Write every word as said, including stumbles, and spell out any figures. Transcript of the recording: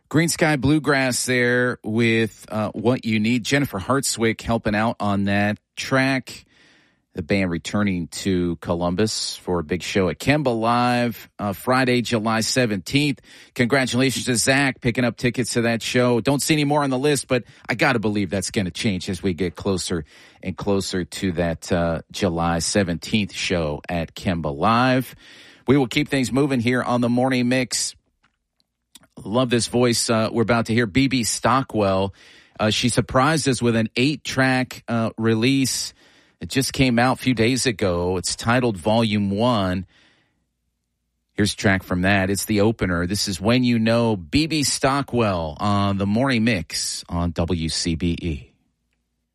Green Sky Bluegrass there with uh, What You Need. Jennifer Hartswick helping out on that track. The band returning to Columbus for a big show at Kemba Live uh, Friday, July seventeenth. Congratulations to Zach picking up tickets to that show. Don't see any more on the list, but I got to believe that's going to change as we get closer and closer to that uh, July seventeenth show at Kemba Live. We will keep things moving here on the Morning Mix. Love this voice uh, we're about to hear. B B Stockwell. Uh, she surprised us with an eight-track uh, release. It just came out a few days ago. It's titled Volume one. Here's a track from that. It's the opener. This is When You Know. B B Stockwell on the Morning Mix on W C B E.